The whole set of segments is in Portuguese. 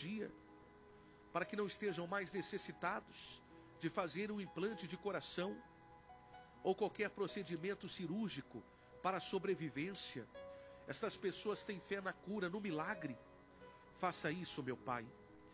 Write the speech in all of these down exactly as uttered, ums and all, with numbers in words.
cirurgia, para que não estejam mais necessitados de fazer um implante de coração ou qualquer procedimento cirúrgico para a sobrevivência. Estas pessoas têm fé na cura, no milagre. Faça isso, meu Pai.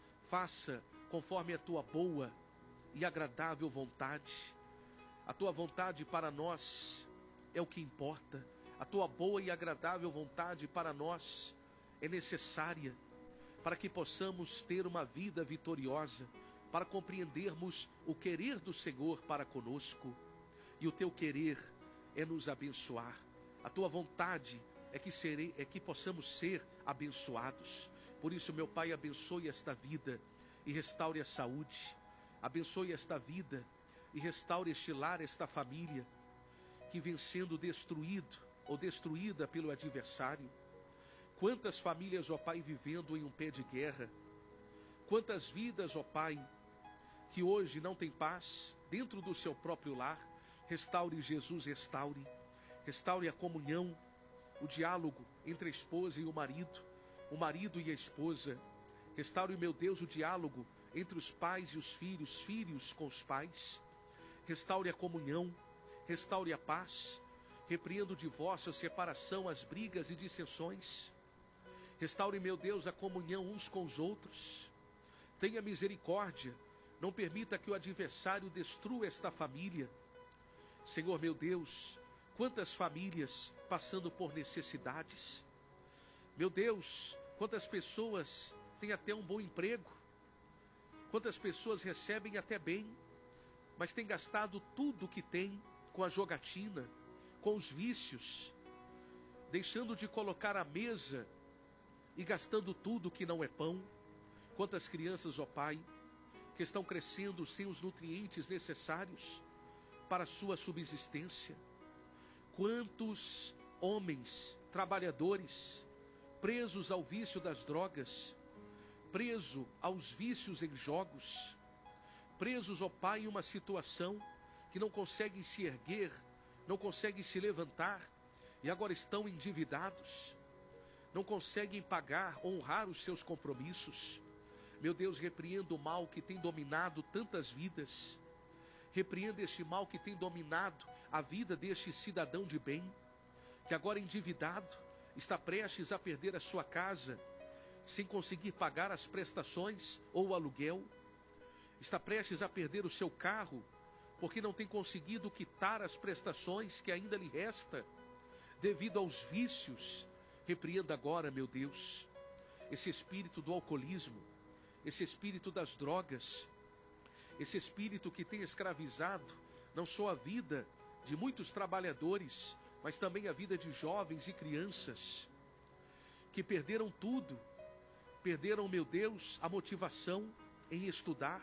Faça conforme a tua boa e agradável vontade. A tua vontade para nós é o que importa. A tua boa e agradável vontade para nós é necessária para que possamos ter uma vida vitoriosa, para compreendermos o querer do Senhor para conosco. E o teu querer é nos abençoar. A tua vontade é que, serei, é que possamos ser abençoados. Por isso, meu Pai, abençoe esta vida e restaure a saúde. Abençoe esta vida e restaure este lar, esta família, que vem sendo destruído ou destruída pelo adversário. Quantas famílias, ó Pai, vivendo em um pé de guerra. Quantas vidas, ó Pai, que hoje não tem paz dentro do seu próprio lar. Restaure, Jesus, restaure. Restaure a comunhão, o diálogo entre a esposa e o marido, o marido e a esposa. Restaure, meu Deus, o diálogo entre os pais e os filhos, filhos com os pais. Restaure a comunhão, restaure a paz. Repreenda o divórcio, a separação, as brigas e dissensões. Restaure, meu Deus, a comunhão uns com os outros. Tenha misericórdia. Não permita que o adversário destrua esta família. Senhor, meu Deus, quantas famílias passando por necessidades. Meu Deus, quantas pessoas têm até um bom emprego. Quantas pessoas recebem até bem, mas têm gastado tudo o que tem com a jogatina, com os vícios, deixando de colocar à mesa e gastando tudo que não é pão. Quantas crianças, ó Pai, que estão crescendo sem os nutrientes necessários para a sua subsistência. Quantos homens, trabalhadores, presos ao vício das drogas, presos aos vícios em jogos, presos, ó Pai, em uma situação que não conseguem se erguer, não conseguem se levantar, e agora estão endividados, não conseguem pagar, honrar os seus compromissos. Meu Deus, repreenda o mal que tem dominado tantas vidas. Repreenda este mal que tem dominado a vida deste cidadão de bem, que agora endividado, está prestes a perder a sua casa, sem conseguir pagar as prestações ou o aluguel. Está prestes a perder o seu carro, porque não tem conseguido quitar as prestações que ainda lhe resta, devido aos vícios. Repreenda agora, meu Deus, esse espírito do alcoolismo, esse espírito das drogas, esse espírito que tem escravizado não só a vida de muitos trabalhadores, mas também a vida de jovens e crianças, que perderam tudo, perderam, meu Deus, a motivação em estudar,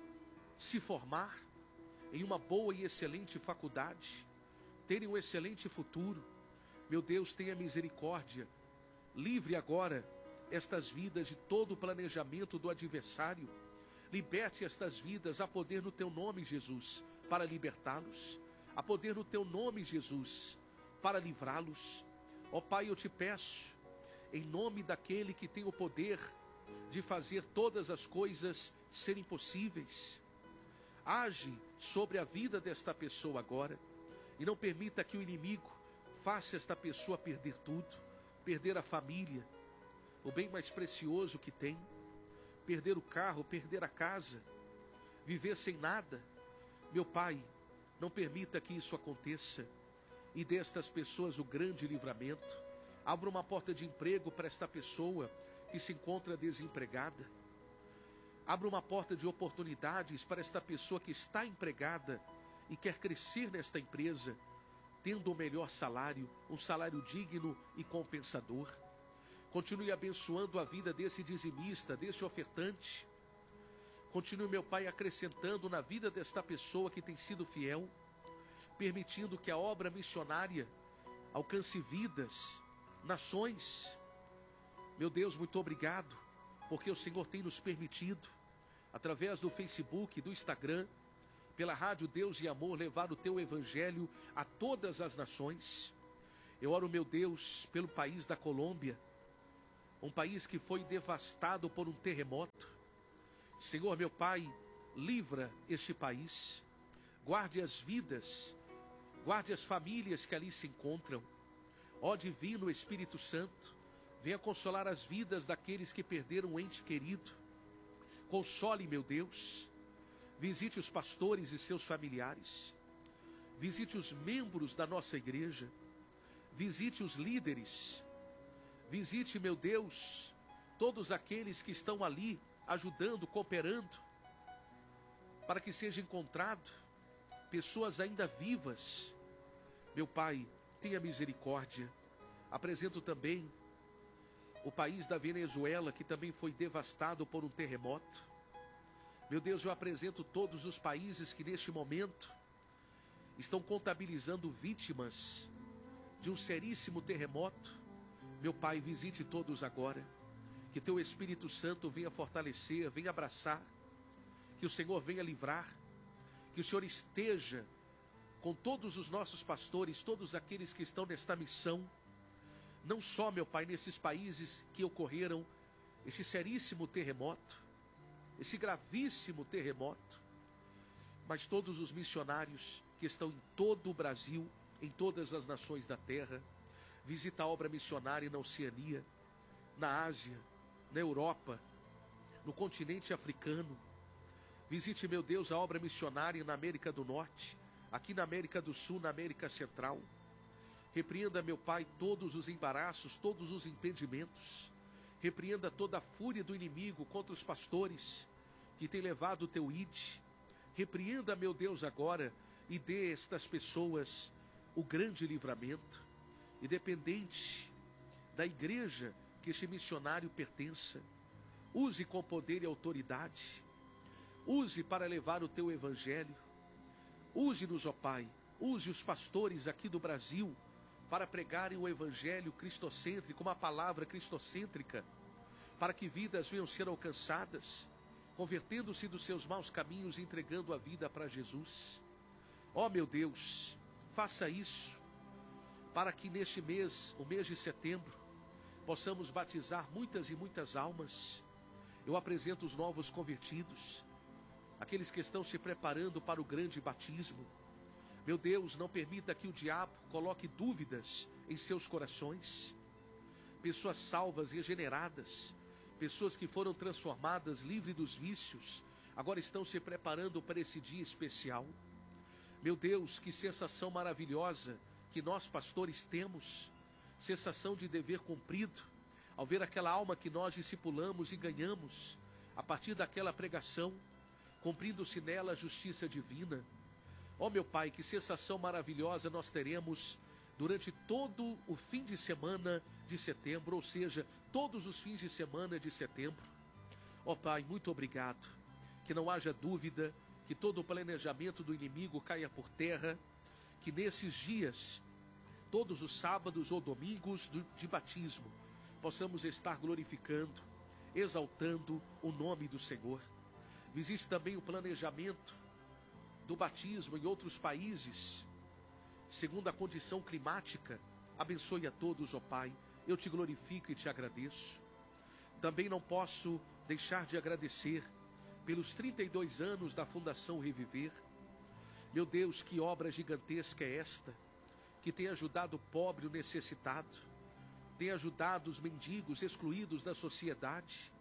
se formar em uma boa e excelente faculdade, terem um excelente futuro. Meu Deus, tenha misericórdia, livre agora estas vidas de todo o planejamento do adversário. Liberte estas vidas a poder no teu nome, Jesus, para libertá-los, a poder no teu nome, Jesus, para livrá-los. Ó Pai, eu te peço, em nome daquele que tem o poder de fazer todas as coisas serem possíveis, age sobre a vida desta pessoa agora, e não permita que o inimigo faça esta pessoa perder tudo, perder a família, o bem mais precioso que tem, perder o carro, perder a casa, viver sem nada. Meu Pai, não permita que isso aconteça, e dê a estas pessoas o grande livramento. Abra uma porta de emprego para esta pessoa que se encontra desempregada. Abra uma porta de oportunidades para esta pessoa que está empregada e quer crescer nesta empresa, tendo o melhor salário, um salário digno e compensador. Continue abençoando a vida desse dizimista, desse ofertante. Continue, meu Pai, acrescentando na vida desta pessoa que tem sido fiel, permitindo que a obra missionária alcance vidas, nações. Meu Deus, muito obrigado, porque o Senhor tem nos permitido, através do Facebook, do Instagram, pela Rádio Deus e Amor, levar o teu evangelho a todas as nações. Eu oro, meu Deus, pelo país da Colômbia, um país que foi devastado por um terremoto. Senhor, meu Pai, livra este país, guarde as vidas, guarde as famílias que ali se encontram. Ó Divino Espírito Santo, venha consolar as vidas daqueles que perderam um ente querido. Console, meu Deus, visite os pastores e seus familiares, visite os membros da nossa igreja, visite os líderes, visite, meu Deus, todos aqueles que estão ali ajudando, cooperando, para que seja encontrado pessoas ainda vivas. Meu Pai, tenha misericórdia. Apresento também o país da Venezuela, que também foi devastado por um terremoto. Meu Deus, eu apresento todos os países que neste momento estão contabilizando vítimas de um seríssimo terremoto. Meu Pai, visite todos agora. Que teu Espírito Santo venha fortalecer, venha abraçar. Que o Senhor venha livrar. Que o Senhor esteja com todos os nossos pastores, todos aqueles que estão nesta missão. Não só, meu Pai, nesses países que ocorreram este seríssimo terremoto, esse gravíssimo terremoto, mas todos os missionários que estão em todo o Brasil, em todas as nações da terra. Visita a obra missionária na Oceania, na Ásia, na Europa, no continente africano. Visite, meu Deus, a obra missionária na América do Norte, aqui na América do Sul, na América Central. Repreenda, meu Pai, todos os embaraços, todos os impedimentos. Repreenda toda a fúria do inimigo contra os pastores que tem levado o teu I D. Repreenda, meu Deus, agora e dê a estas pessoas o grande livramento. Independente da igreja que este missionário pertença, use com poder e autoridade. Use para levar o teu evangelho. Use-nos, ó Pai. Use os pastores aqui do Brasil para pregarem o evangelho cristocêntrico, uma palavra cristocêntrica, para que vidas venham ser alcançadas, convertendo-se dos seus maus caminhos e entregando a vida para Jesus. Ó meu Deus, faça isso, para que neste mês, o mês de setembro, possamos batizar muitas e muitas almas. Eu apresento os novos convertidos, aqueles que estão se preparando para o grande batismo. Meu Deus, não permita que o diabo coloque dúvidas em seus corações. Pessoas salvas, regeneradas, pessoas que foram transformadas, livres dos vícios, agora estão se preparando para esse dia especial. Meu Deus, que sensação maravilhosa que nós pastores temos, sensação de dever cumprido, ao ver aquela alma que nós discipulamos e ganhamos, a partir daquela pregação, cumprindo-se nela a justiça divina. Ó meu Pai, que sensação maravilhosa nós teremos durante todo o fim de semana de setembro, ou seja, todos os fins de semana de setembro. Ó Pai, muito obrigado. Que não haja dúvida, que todo o planejamento do inimigo caia por terra, que nesses dias, todos os sábados ou domingos de batismo, possamos estar glorificando, exaltando o nome do Senhor. Visite também o planejamento do batismo em outros países, segundo a condição climática. Abençoe a todos, ó Pai. Eu te glorifico e te agradeço. Também não posso deixar de agradecer pelos trinta e dois anos da Fundação Reviver. Meu Deus, que obra gigantesca é esta, que tem ajudado o pobre, o necessitado, tem ajudado os mendigos excluídos da sociedade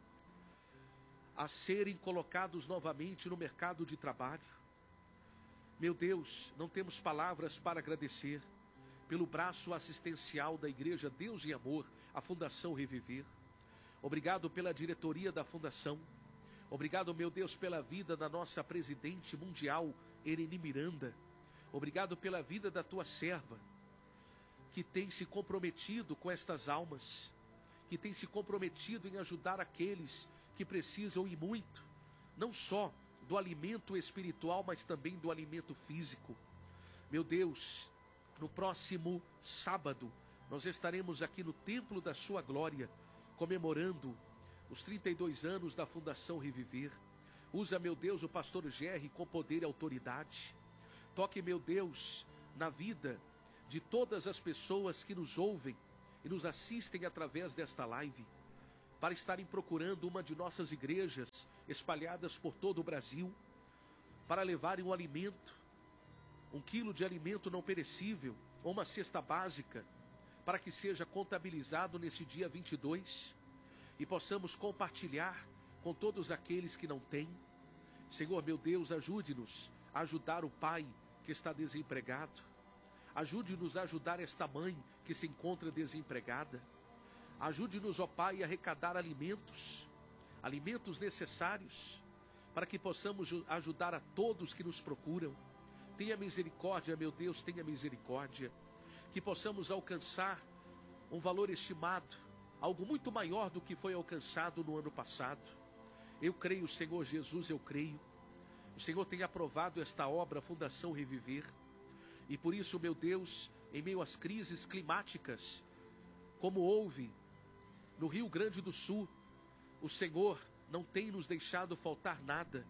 a serem colocados novamente no mercado de trabalho. Meu Deus, não temos palavras para agradecer pelo braço assistencial da Igreja Deus e Amor, a Fundação Reviver. Obrigado pela diretoria da Fundação. Obrigado, meu Deus, pela vida da nossa presidente mundial, Ereni Miranda. Obrigado pela vida da tua serva, que tem se comprometido com estas almas, que tem se comprometido em ajudar aqueles que precisam e muito, não só do alimento espiritual, mas também do alimento físico. Meu Deus, no próximo sábado, nós estaremos aqui no Templo da Sua Glória, comemorando os trinta e dois anos da Fundação Reviver. Usa, meu Deus, o pastor Gerry com poder e autoridade. Toque, meu Deus, na vida de todas as pessoas que nos ouvem e nos assistem através desta live. para estarem procurando uma de nossas igrejas espalhadas por todo o Brasil, para levarem um alimento, um quilo de alimento não perecível, ou uma cesta básica, para que seja contabilizado nesse dia vinte e dois, e possamos compartilhar com todos aqueles que não têm. Senhor, meu Deus, ajude-nos a ajudar o pai que está desempregado. Ajude-nos a ajudar esta mãe que se encontra desempregada. Ajude-nos, ó Pai, a arrecadar alimentos, alimentos necessários, para que possamos ajudar a todos que nos procuram. Tenha misericórdia, meu Deus, tenha misericórdia. Que possamos alcançar um valor estimado, algo muito maior do que foi alcançado no ano passado. Eu creio, Senhor Jesus, eu creio. O Senhor tem aprovado esta obra, Fundação Reviver. E por isso, meu Deus, em meio às crises climáticas, como houve no Rio Grande do Sul, o Senhor não tem nos deixado faltar nada.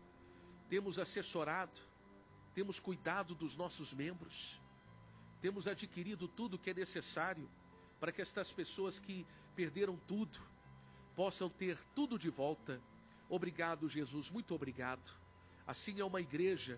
Temos assessorado, temos cuidado dos nossos membros, temos adquirido tudo o que é necessário para que estas pessoas que perderam tudo possam ter tudo de volta. Obrigado, Jesus, muito obrigado. Assim é uma igreja,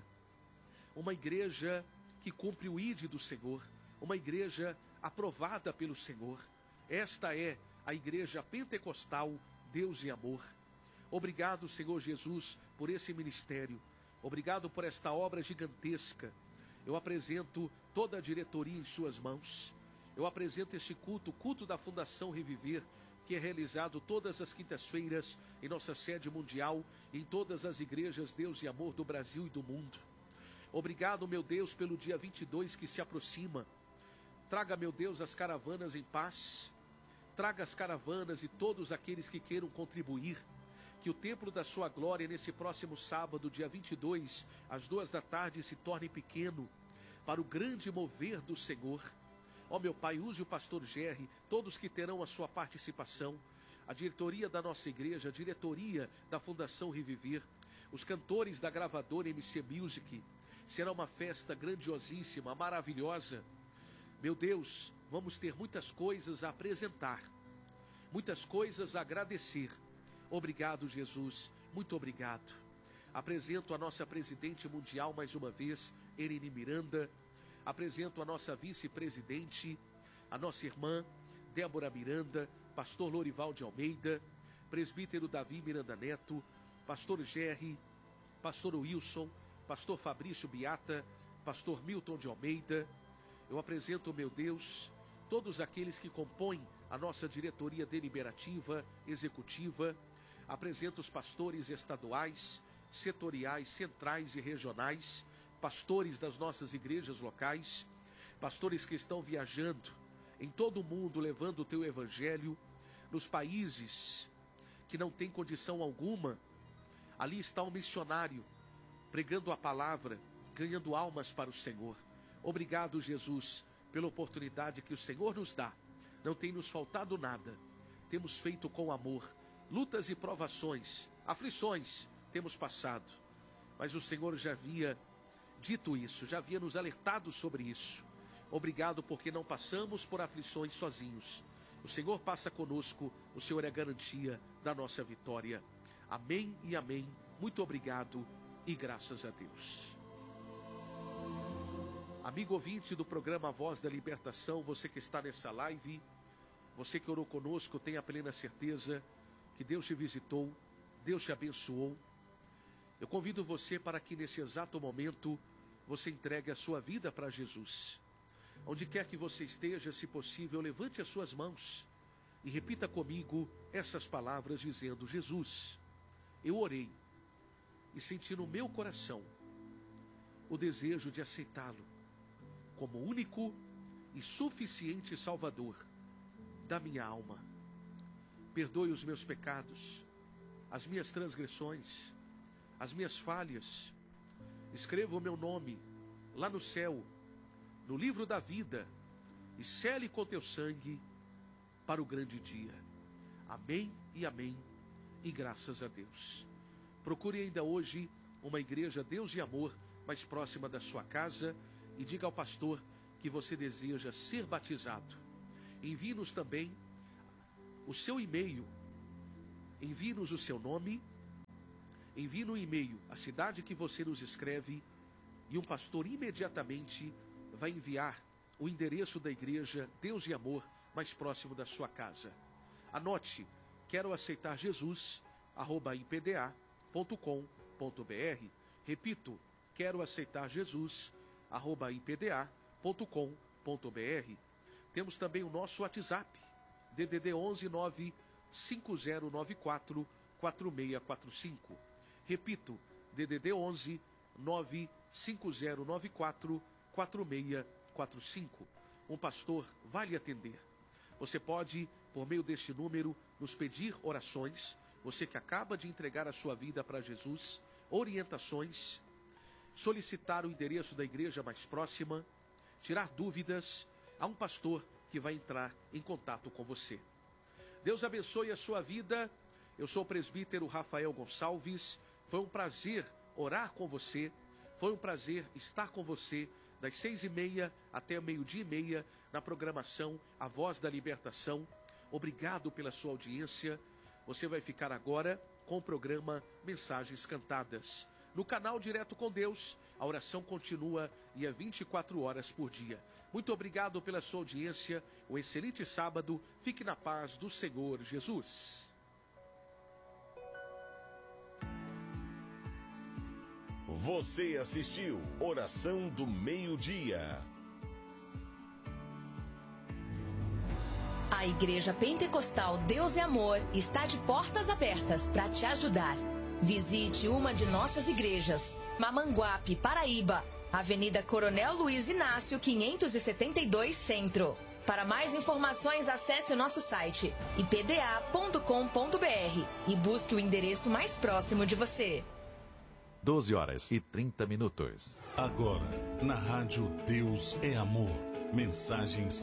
uma igreja que cumpre o I D do Senhor, uma igreja aprovada pelo Senhor. Esta é a igreja pentecostal, Deus e Amor. Obrigado, Senhor Jesus, por esse ministério. Obrigado por esta obra gigantesca. Eu apresento toda a diretoria em suas mãos. Eu apresento este culto, o culto da Fundação Reviver, que é realizado todas as quintas-feiras em nossa sede mundial, em todas as igrejas Deus e Amor do Brasil e do mundo. Obrigado, meu Deus, pelo dia vinte e dois que se aproxima. Traga, meu Deus, as caravanas em paz. Traga as caravanas e todos aqueles que queiram contribuir. Que o templo da sua glória, nesse próximo sábado, dia vinte e dois, às duas da tarde, se torne pequeno, para o grande mover do Senhor. Ó meu Pai, use o pastor Gerry, todos que terão a sua participação, a diretoria da nossa igreja, a diretoria da Fundação Reviver, os cantores da gravadora M C Music. Será uma festa grandiosíssima, maravilhosa. Meu Deus, vamos ter muitas coisas a apresentar, muitas coisas a agradecer. Obrigado, Jesus, muito obrigado. Apresento a nossa presidente mundial mais uma vez, Irene Miranda. Apresento a nossa vice-presidente, a nossa irmã, Débora Miranda, pastor Lorival de Almeida, presbítero Davi Miranda Neto, pastor Gerry, pastor Wilson, pastor Fabrício Beata, pastor Milton de Almeida. Eu apresento, meu Deus, todos aqueles que compõem a nossa diretoria deliberativa, executiva. Apresento os pastores estaduais, setoriais, centrais e regionais, pastores das nossas igrejas locais, pastores que estão viajando em todo o mundo levando o teu evangelho, nos países que não têm condição alguma. Ali está um missionário pregando a palavra, ganhando almas para o Senhor. Obrigado, Jesus, pela oportunidade que o Senhor nos dá. Não tem nos faltado nada. Temos feito com amor. Lutas e provações, aflições temos passado. Mas o Senhor já havia dito isso, já havia nos alertado sobre isso. Obrigado porque não passamos por aflições sozinhos. O Senhor passa conosco, o Senhor é a garantia da nossa vitória. Amém e amém. Muito obrigado e graças a Deus. Amigo ouvinte do programa Voz da Libertação, você que está nessa live, você que orou conosco, tenha plena certeza que Deus te visitou, Deus te abençoou. Eu convido você para que nesse exato momento você entregue a sua vida para Jesus. Onde quer que você esteja, se possível, levante as suas mãos e repita comigo essas palavras dizendo: Jesus, eu orei e senti no meu coração o desejo de aceitá-lo como único e suficiente Salvador da minha alma. Perdoe os meus pecados, as minhas transgressões, as minhas falhas. Escreva o meu nome lá no céu, no livro da vida, e sele com teu sangue para o grande dia. Amém e amém, e graças a Deus. Procure ainda hoje uma igreja Deus e Amor mais próxima da sua casa e diga ao pastor que você deseja ser batizado. Envie-nos também o seu e-mail envie-nos o seu nome, envie no e-mail a cidade que você nos escreve e um pastor imediatamente vai enviar o endereço da igreja Deus e Amor mais próximo da sua casa. Anote, quero aceitar Jesus, arroba i p d a ponto com ponto b r. Repito, quero aceitar Jesus, arroba i p d a ponto com ponto b r. Temos também o nosso WhatsApp, D D D onze nove cinco zero nove quatro quatro seis quatro cinco. Repito, D D D onze nove cinco zero nove quatro quatro seis quatro cinco. Um pastor vai lhe atender. Você pode, por meio deste número, nos pedir orações. Você que acaba de entregar a sua vida para Jesus, orientações, solicitar o endereço da igreja mais próxima, tirar dúvidas. Há um pastor que vai entrar em contato com você. Deus abençoe a sua vida. Eu sou o presbítero Rafael Gonçalves. Foi um prazer orar com você. Foi um prazer estar com você das seis e meia até meio-dia e meia na programação A Voz da Libertação. Obrigado pela sua audiência. Você vai ficar agora com o programa Mensagens Cantadas. No canal Direto com Deus, a oração continua e é vinte e quatro horas por dia. Muito obrigado pela sua audiência. Um excelente sábado. Fique na paz do Senhor Jesus. Você assistiu Oração do Meio-Dia. A Igreja Pentecostal Deus e Amor está de portas abertas para te ajudar. Visite uma de nossas igrejas. Mamanguape, Paraíba, Avenida Coronel Luiz Inácio, quinhentos e setenta e dois, Centro. Para mais informações, acesse o nosso site i p d a ponto com ponto b r e busque o endereço mais próximo de você. doze horas e trinta minutos. Agora, na rádio Deus é Amor. Mensagens